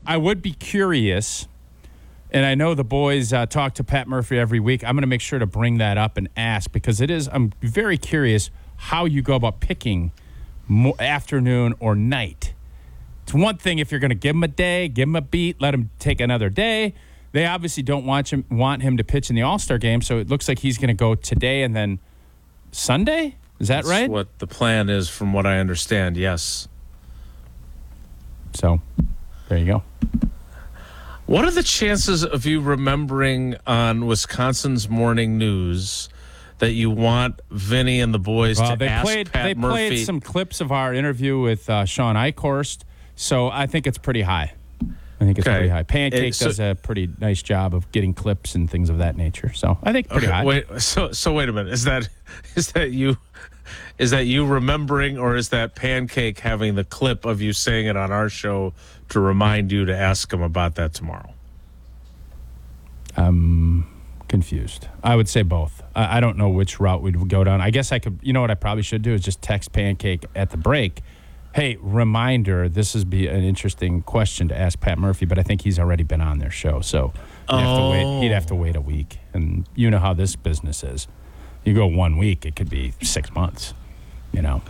I would be curious, and I know the boys talk to Pat Murphy every week. I'm going to make sure to bring that up and ask because I'm very curious how you go about picking afternoon or night. It's one thing if you're going to give him a day, give him a beat, let him take another day. They obviously don't want him to pitch in the All-Star game, so it looks like he's going to go today and then Sunday? Is that right? That's what the plan is from what I understand, yes. So, there you go. What are the chances of you remembering on Wisconsin's Morning News that you want Vinny and the boys to ask Pat Murphy? They played some clips of our interview with Sean Eichhorst, so I think it's pretty high. Pretty high. Pancake does a pretty nice job of getting clips and things of that nature. So I think pretty high. Wait, so wait a minute. Is that you remembering, or is that Pancake having the clip of you saying it on our show to remind you to ask him about that tomorrow? I'm confused. I would say both. I don't know which route we'd go down. I guess I could. You know what I probably should do is just text Pancake at the break. Hey, reminder, this would be an interesting question to ask Pat Murphy, but I think he's already been on their show, so he'd have to wait a week. And you know how this business is. You go 1 week, it could be 6 months, you know.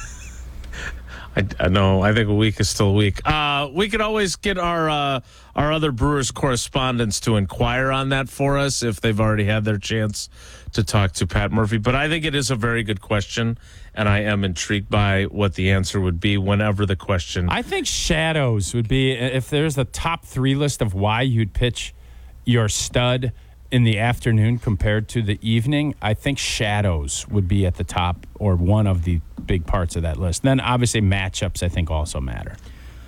I know. I think a week is still a week. We could always get our other Brewers correspondents to inquire on that for us if they've already had their chance to talk to Pat Murphy. But I think it is a very good question, and I am intrigued by what the answer would be whenever the question. I think shadows would be, if there's the top 3 list of why you'd pitch your stud in the afternoon compared to the evening, I think shadows would be at the top or one of the big parts of that list. Then obviously matchups I think also matter.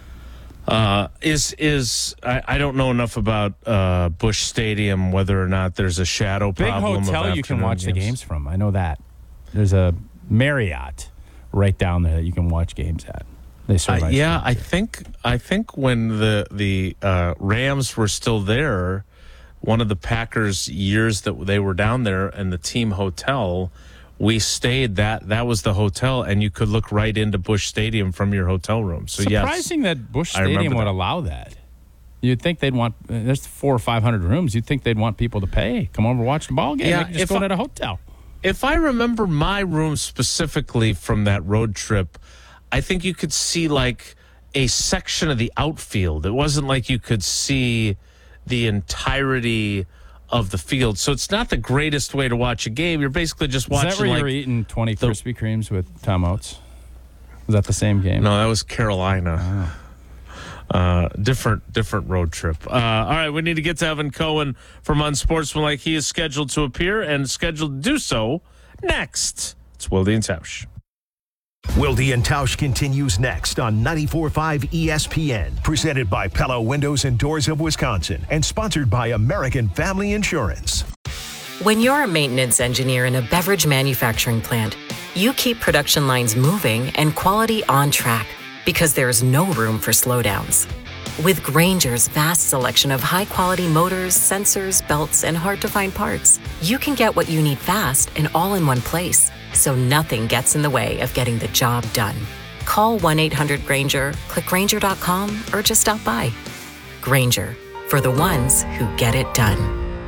I don't know enough about Busch Stadium, whether or not there's a shadow problem. Big hotel you can watch the games from. I know that. There's a Marriott right down there that you can watch games at. They serve ice cream, I think when the Rams were still there, one of the Packers years that they were down there in the team hotel, we stayed that was the hotel, and you could look right into Busch Stadium from your hotel room. So surprising that Busch Stadium would allow that. You'd think they'd want. There's 400 or 500 rooms. You'd think they'd want people to pay, come over, watch the ball game. Yeah, they can just go to a hotel. If I remember my room specifically from that road trip, I think you could see like a section of the outfield. It wasn't like you could see the entirety of the field. So it's not the greatest way to watch a game. You're basically just watching. Is that where you're eating 20 Krispy Kremes with Tom Oates? Was that the same game? No, that was Carolina. Oh. Different road trip. All right, we need to get to Evan Cohen from Unsportsmanlike. He is scheduled to appear and scheduled to do so next. It's Wilde and Tausch. Wilde and Tausch continues next on 94.5 ESPN. Presented by Pella Windows and Doors of Wisconsin and sponsored by American Family Insurance. When you're a maintenance engineer in a beverage manufacturing plant, you keep production lines moving and quality on track because there's no room for slowdowns. With Grainger's vast selection of high-quality motors, sensors, belts, and hard-to-find parts, you can get what you need fast and all in one place, so nothing gets in the way of getting the job done. Call 1-800-GRAINGER, click Grainger.com, or just stop by. Grainger, for the ones who get it done.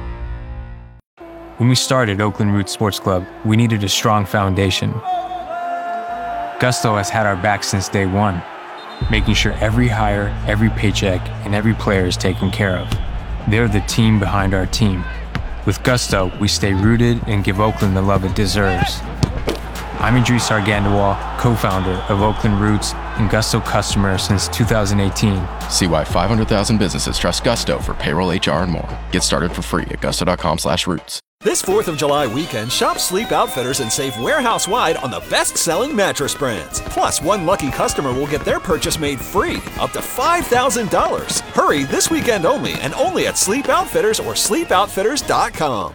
When we started Oakland Roots Sports Club, we needed a strong foundation. Gusto has had our back since day one, making sure every hire, every paycheck, and every player is taken care of. They're the team behind our team. With Gusto, we stay rooted and give Oakland the love it deserves. I'm Idris Argandawal, co-founder of Oakland Roots and Gusto customer since 2018. See why 500,000 businesses trust Gusto for payroll, HR, and more. Get started for free at gusto.com/roots. This 4th of July weekend, shop Sleep Outfitters and save warehouse-wide on the best-selling mattress brands. Plus, one lucky customer will get their purchase made free, up to $5,000. Hurry this weekend only, and only at Sleep Outfitters or sleepoutfitters.com.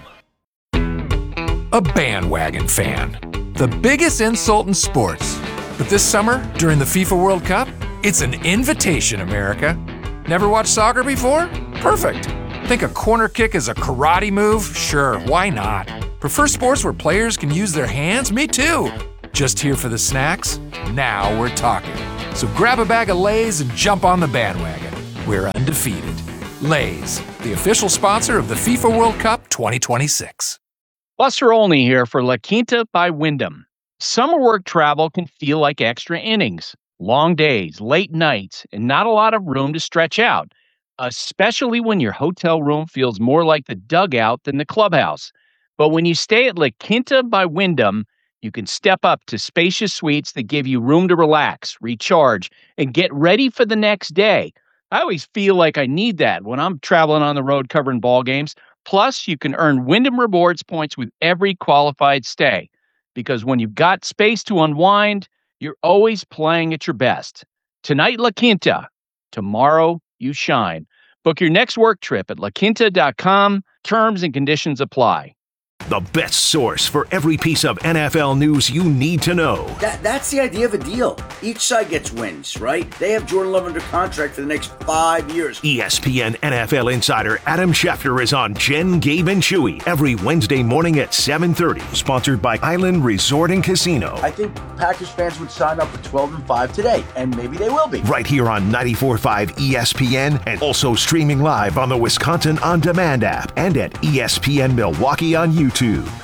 A bandwagon fan. The biggest insult in sports. But this summer, during the FIFA World Cup, it's an invitation, America. Never watched soccer before? Perfect. Think a corner kick is a karate move? Sure, why not? Prefer sports where players can use their hands? Me too. Just here for the snacks? Now we're talking. So grab a bag of Lay's and jump on the bandwagon. we're undefeated. Lay's, the official sponsor of the FIFA World Cup 2026. Buster Olney here for La Quinta by Wyndham. Summer work travel can feel like extra innings. Long days, late nights, and not a lot of room to stretch out, especially when your hotel room feels more like the dugout than the clubhouse. But when you stay at La Quinta by Wyndham, you can step up to spacious suites that give you room to relax, recharge, and get ready for the next day. I always feel like I need that when I'm traveling on the road covering ball games. Plus, you can earn Wyndham Rewards points with every qualified stay. Because when you've got space to unwind, you're always playing at your best. Tonight, La Quinta. Tomorrow, you shine. Book your next work trip at laquinta.com. Terms and conditions apply. The best source for every piece of NFL news you need to know. That's the idea of a deal. Each side gets wins, right? They have Jordan Love under contract for the next 5 years. ESPN NFL insider Adam Schefter is on Jen, Gabe, and Chewy every Wednesday morning at 7:30. Sponsored by Island Resort and Casino. I think Packers fans would sign up for 12-5 today, and maybe they will be. Right here on 94.5 ESPN, and also streaming live on the Wisconsin On Demand app and at ESPN Milwaukee on YouTube.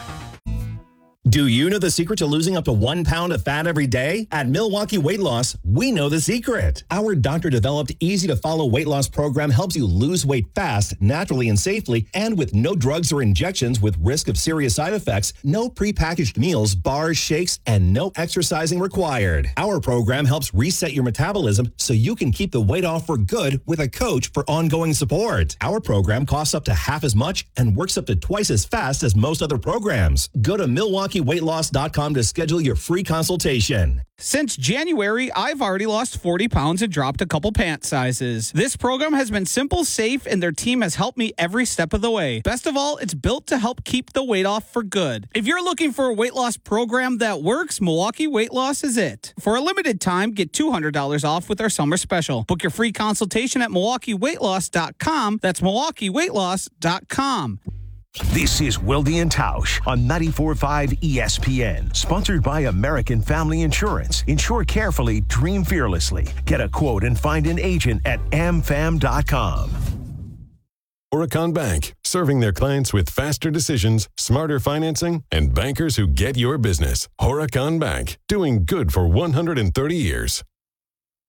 Do you know the secret to losing up to 1 pound of fat every day? At Milwaukee Weight Loss, we know the secret. Our doctor-developed, easy-to-follow weight loss program helps you lose weight fast, naturally and safely, and with no drugs or injections with risk of serious side effects, no prepackaged meals, bars, shakes, and no exercising required. Our program helps reset your metabolism so you can keep the weight off for good with a coach for ongoing support. Our program costs up to half as much and works up to twice as fast as most other programs. Go to MilwaukeeWeightLoss.com to schedule your free consultation. Since January, I've already lost 40 pounds and dropped a couple pant sizes. This program has been simple, safe, and their team has helped me every step of the way. Best of all, it's built to help keep the weight off for good. If you're looking for a weight loss program that works, Milwaukee Weight Loss is it. For a limited time, get $200 off with our summer special. Book your free consultation at MilwaukeeWeightLoss.com. That's MilwaukeeWeightLoss.com. This is Wilde and Tausch on 94.5 ESPN. Sponsored by American Family Insurance. Insure carefully, dream fearlessly. Get a quote and find an agent at amfam.com. Horicon Bank, serving their clients with faster decisions, smarter financing, and bankers who get your business. Horicon Bank, doing good for 130 years.